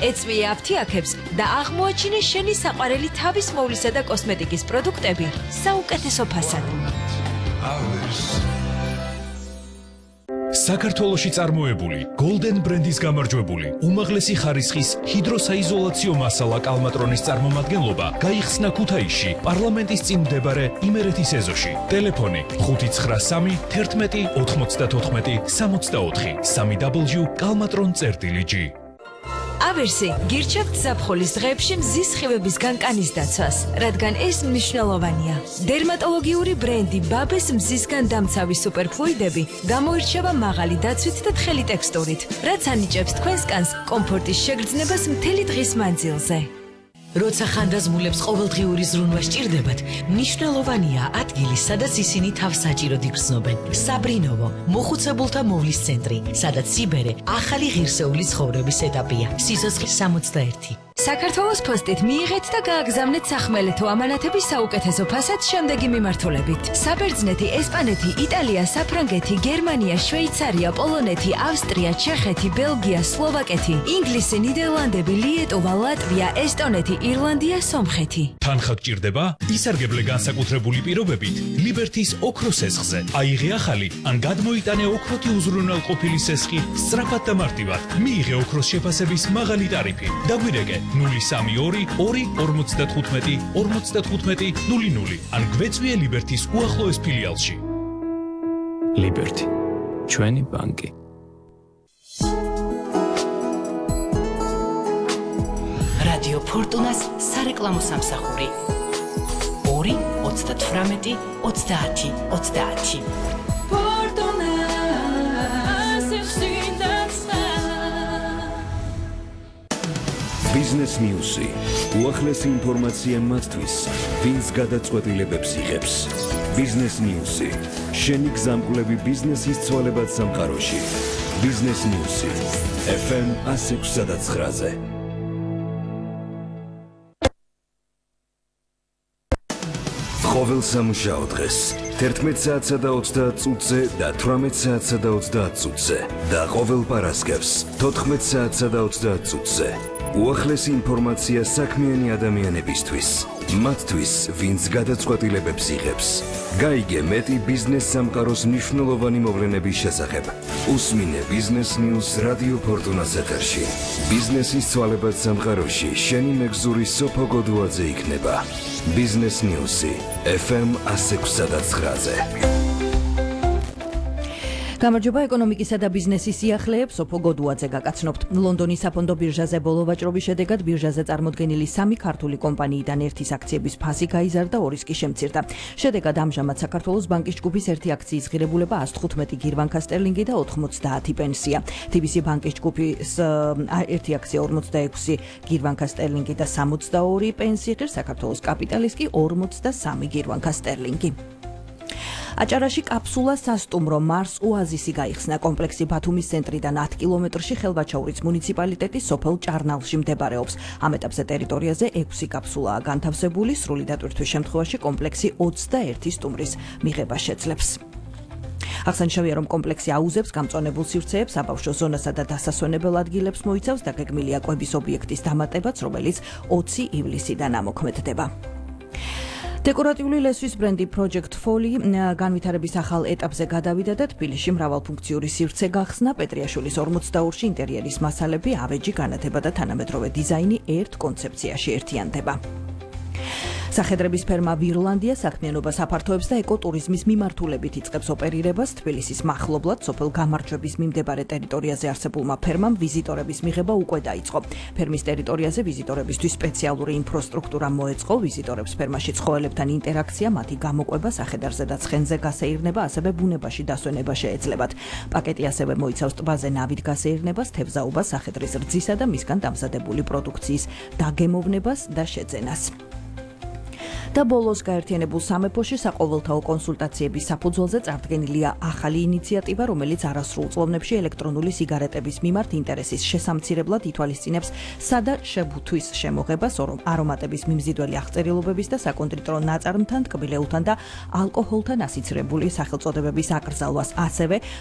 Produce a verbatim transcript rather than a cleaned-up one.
ეწვია აფთიაქებს და აღმოაჩინე შენი საყვარელი თავის მოვლისა და კოსმეტიკის პროდუქტები საუკეთესო ფასად. საქართველოში წარმოებული Golden ბრენდის გამარჯვებული უმაღლესი ხარისხის ჰიდროსაიზოლაციო მასალა კალმატრონის წარმომადგენლობა გაიხსნა ქუთაისში პარლამენტის წინ მდებარე იმერეთის ეზოში. ტელეფონი ხუთი ცხრა სამი თერთმეტი ოთხმოცდათოთხმეტი სამოცდაოთხი სამი დაბლ-იუ კალმატრონ წერტილი ჯი. ავერსი გირჩევთ ზაფხულის დღეებში მზის სხივებისგან კანის დაცვას, რადგან ეს მნიშვნელოვანია. დერმატოლოგიური ბრენდი ბაბეს მზისგან დამცავი სუპერფლუიდები გამოირჩევა მაღალი დაცვით და თხელი ტექსტურით, რაც ანიჭებს თქვენს კანს კომფორტის შეგრძნებას მთელი დღის მანძილზე. როცა ხანდაზმულებს ყოველდღიური ზრუნვა სჭირდებათ, მნიშვნელოვანია ადგილი, სადაც ისინი თავს საჭიროდ იგრძნობენ. საბრინოვო, მოხუცებულთა მოვლის ცენტრი, სადაც სიბერე ახალი ღირსეული ცხოვრების ეტაპია. სიცოცხლე სამოცდაერთი. საქართველოს ფოსტით მიიღეთ და გააგზავნეთ სახმელეთო ამანათების საუკეთესო ფასად შემდეგი მიმართულებით. საბერძნეთი, ესპანეთი, იტალია, საფრანგეთი, გერმანია, შვეიცარია, პოლონეთი, ავსტრია, ჩეხეთი, ბელგია, სლოვაკეთი, ინგლისი, ნიდერლანდები, ლიეტუვა, ლატვია, ესტონეთი, ირლანდია, სომხეთი. თანხა გჭირდება? ისარგებლე განსაკუთრებული პირობებით ლიბერთის ოქროს სესხზე. აიღე ახალი ან გადმოიტანე ოქროთი უზრუნველყოფილი სესხი სწრაფად და მარტივად. მიიღე ოქროს შეფასების მაღალი ტარიფი. დაგვირეკე ნული სამი ორი ორი ორმოცდათხუთმეტი ორმოცდათხუთმეტი ნული ნული ან გვეწვიე ლიბერთის უახლოეს ფილიალში. ლიბერთი, ჩვენი ბანკი. რადიო ფორტუნას სარეკლამო სამსახური ორი ოცდათვრამეტი ოცდაათი ოცდაათი. Business News-ი. უახლესი ინფორმაცია მათთვის, ვინც გადაწყვეტილებებს იღებს. Business News-ი. შენი გზამკვლევი ბიზნესის ცვალებად სამყაროში. Business News-ი. ეფ ემ ათი ექვსი ცხრაზე. ყოველ სამუშაო დღეს თერთმეტ საათსა და ოცდაათ წუთზე და თვრამეტ საათსა და ოცდაათ წუთზე და ყოველ პარასკევს თოთხმეტ საათსა და ოცდაათ წუთზე. უახლესი ინფორმაცია საქმიანი ადამიანებისთვის, მათთვის, ვინც გადაწყვეტილებებს იღებს. გაიგე მეტი ბიზნეს სამყაროს მნიშვნელოვანი მოვლენების შესახებ. უსმინე Business News რადიო ფორტუნას ეთერში. ბიზნესის ცვალებად სამყაროში შენი მეგზური სოფო გოდუაძე იქნება. Business News-ი ეფ ემ ათი ექვსი ცხრაზე. გამარჯობა ეკონომიკისა და ბიზნესის სიახლეებს სოფო გოდუაძე გაკაცნობთ. ლონდონის საფონდო ბირჟაზე ბოლო ვაჭრობის შედეგად ბირჟაზე წარმოდგენილი სამი ქართული კომპანიიდან ერთის აქციების ფასი გაიზარდა,ორის კი შემცირდა. შედეგად ამჟამად საქართველოს ბანკის ჯგუფის ერთი აქციის ღირებულება ას თხუთმეტი გირვანქა სტერლინგი და ოთხმოცდაათი პენსია. თი ბი სი ბანკის ჯგუფის ერთი აქცია ორმოცდაექვსი გირვანქა სტერლინგი და სამოცდაორი პენსი ღირს, საქართველოს კაპიტალის კი ორმოცდასამი გირვანქა სტერლინგი. აჭარაში კაფსულა სასტუმრო მარს ოაზისი გაიხსნა. კომპლექსი ბათუმის ცენტრიდან ათ კილომეტრში ხელვაჩაურის მუნიციპალიტეტის სოფელ ჭარნალში მდებარეობს. ამ ეტაპზე ტერიტორიაზე ექვსი კაფსულაა განთავსებული. სრული დატვირთვის შემთხვევაში კომპლექსი ოცდაერთი სტუმრის მიღებას შეძლებს. აღსანიშნავია, რომ კომპლექსი აუზებს გამწონებულ სივრცეებს, საბავშვო ზონასა და დასასვენებელ ადგილებს მოიცავს და გეგმილია კვების ობიექტის დამატებაც, რომელიც ოცი ივლისიდან ამოქმედდება. დეკორატიული ლესვის ბრენდი Project Folly განვითარების ახალ ეტაპზე გადავიდა და თბილისში მრავალფუნქციური სივრცე გახსნა. პეტრიაშვილის ორმოცდაორში ინტერიერის მასალები, ავეჯი, განათება და თანამედროვე დიზაინი ერთ კონცეფციაში ერთიანდება. სახედრების ფერმა ვირლანდია საქმიანობას აფართოებს და ეკოტურიზმის მიმართულებით იწყებს ოპერირებას. თბილისის მახლობლად სოფელ გამარჯვების მიმდებარე ტერიტორიაზე არსებულმა ფერმამ ვიზიტორების მიღება უკვე დაიწყო. ფერმის ტერიტორიაზე ვიზიტორებისთვის სპეციალური ინფრასტრუქტურა მოეწყო. ვიზიტორებს ფერმაში ცხოველებთან ინტერაქცია, მათი გამოყვება, სახედარზე და ცხენზე გასეირნება, ასევე ბუნებაში დასვენება შეეძლებათ. პაკეტი ასევე მოიცავს ტბაზე ნავით გასეირნებას, თევზაობას, სახედრის რძისა და მისგან დამზადებული პროდუქციის დაგემოვნებას და შეძენას. და ბოლოს გაერთიანებულ სამეფოში საყოველთაო კონსულტაციების საფუძველზე წარდგენილია ახალი ინიციატივა, რომელიც არასრულწლოვნებში ელექტრონული სიგარეტების მიმართ ინტერესის შესამცირებლად ითვალისწინებს სადა შებუთვის შემოღებას, არომატების მიმზიდველი აღწერილობების და საკონტრიტრო ნაწარმთან, ტკბილეულთან და ალკოჰოლთან ასიცირებული სახელწოდებების აკრძალვას. ასევე